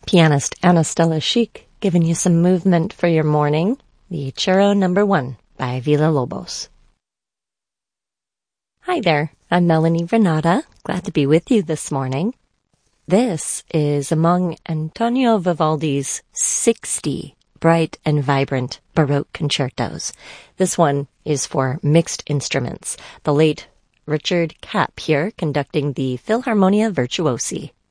Pianist Anna Stella Chic giving you some movement for your morning. The Churro No. 1 by Villa-Lobos. Hi there, I'm Melanie Renata. Glad to be with you this morning. This is among Antonio Vivaldi's 60 bright and vibrant Baroque concertos. This one is for mixed instruments. The late Richard Kapp here conducting the Philharmonia Virtuosi.